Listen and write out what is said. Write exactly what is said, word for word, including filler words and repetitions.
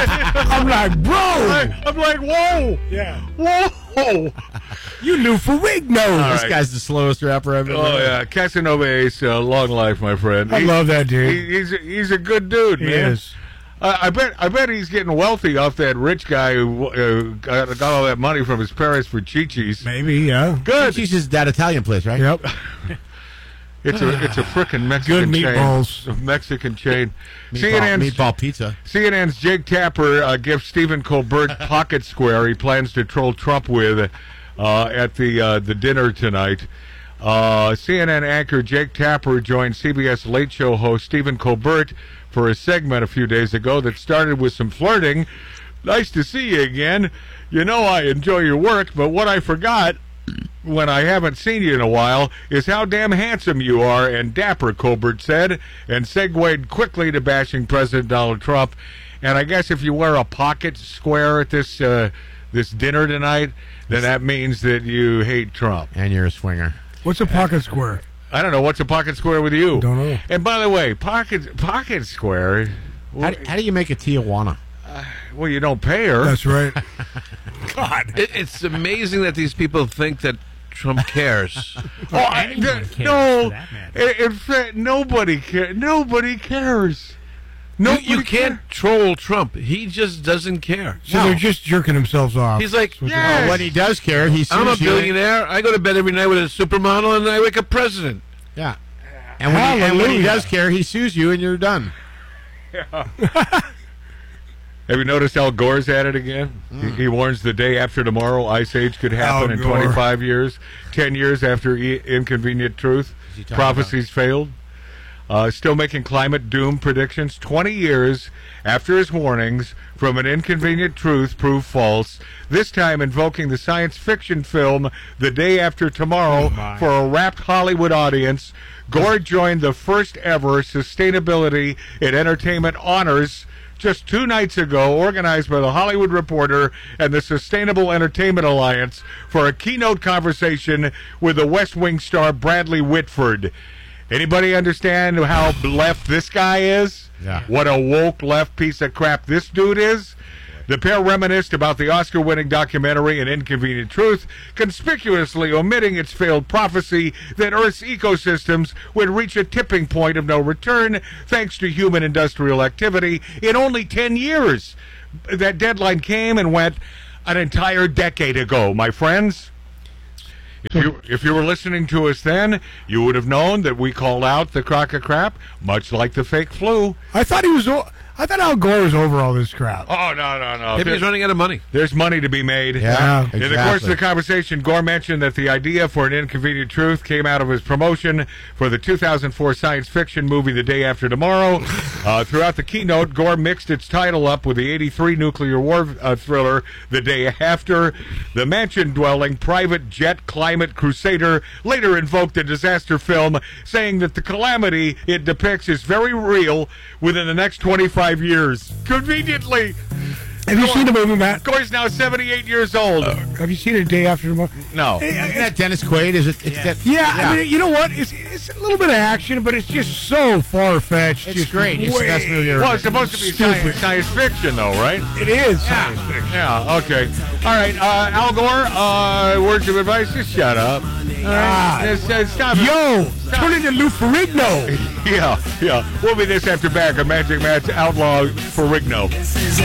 I'm like, bro. I, I'm like, whoa. Yeah. Whoa. You Lou Ferrigno. All This right. guy's the slowest rapper I've ever Oh, heard. yeah. Casanova Ace, uh, long life, my friend. I He- love that dude. he- he's, a, he's a good dude, He man. is. Uh, I bet I bet he's getting wealthy off that rich guy who uh, got, got all that money from his parents for Chi-Chi's. Maybe, yeah. Good. She's just that Italian place, right? Yep. It's a it's a frickin' Mexican Good chain. meatballs. A Mexican chain. Meatball, C N N's meatball pizza. C N N's Jake Tapper uh, gives Stephen Colbert pocket square he plans to troll Trump with uh, at the uh, the dinner tonight. Uh, C N N anchor Jake Tapper joined C B S Late Show host Stephen Colbert for a segment a few days ago that started with some flirting. Nice to see you again. You know I enjoy your work, but what I forgot when I haven't seen you in a while is how damn handsome you are and dapper, Colbert said, and segued quickly to bashing President Donald Trump. And I guess if you wear a pocket square at this uh, this dinner tonight, then that means that you hate Trump. And you're a swinger. What's a pocket square? I don't know. What's a pocket square with you? Don't know. And by the way, pocket pocket square, How, do- how do you make a Tijuana? well, you don't pay her. That's right. God. It, it's amazing that these people think that Trump cares. Oh, I, anyone th- cares, no, for that matter. in, in fact, nobody cares. Nobody cares. You, Nobody you can't cares. troll Trump. He just doesn't care. So No. they're just jerking themselves off. He's like, Yes. Uh, when he does care, he I'm a sues you. billionaire. I go to bed every night with a supermodel, and I wake up president. Yeah. And when, he, and when he Hallelujah. does care, he sues you, and you're done. Have you noticed Al Gore's at it again? He, he warns the day after tomorrow, Ice Age could happen Al in Gore. twenty-five years, ten years after e- Inconvenient Truth. he talking Prophecies failed. Uh, still making climate doom predictions twenty years after his warnings from an Inconvenient Truth proved false, this time invoking the science fiction film The Day After Tomorrow my. for a rapt Hollywood audience. Gore joined the first ever Sustainability and Entertainment Honors just two nights ago, organized by the Hollywood Reporter and the Sustainable Entertainment Alliance, for a keynote conversation with the West Wing star Bradley Whitford. Anybody understand how left this guy is? Yeah. What a woke left piece of crap this dude is? The pair reminisced about the Oscar-winning documentary An Inconvenient Truth, conspicuously omitting its failed prophecy that Earth's ecosystems would reach a tipping point of no return thanks to human industrial activity in only ten years. That deadline came and went an entire decade ago, my friends. If you, if you were listening to us then, you would have known that we called out the crock of crap, much like the fake flu. I thought he was. o- I thought Al Gore was over all this crap. Oh, no, no, no. Maybe he's running out of money. There's money to be made. Yeah, In the course of exactly. the conversation, Gore mentioned that the idea for An Inconvenient Truth came out of his promotion for the two thousand four science fiction movie The Day After Tomorrow. Uh, throughout the keynote, Gore mixed its title up with the eighty-three nuclear war uh, thriller The Day After. The mansion-dwelling private jet climate crusader later invoked the disaster film, saying that the calamity it depicts is very real within the next twenty-five years. Conveniently, Have you seen the movie, Matt? Gore's now seventy-eight years old. Have you seen it Day After Tomorrow? No. Isn't that Dennis Quaid? Is it? It's that, Yeah, I mean, you know what? It's it's a little bit of action, but it's just so far fetched. It's great. It's the best movie ever. Well, it's supposed to be science, science fiction, though, right? It is science fiction. Yeah, okay. All right, uh, Al Gore, uh, words of advice, just shut up. All right, just, uh, stop it. Yo, turn into Lou Ferrigno. Yeah, yeah. We'll be this after back on Magic Matt's Outlaw Ferrigno.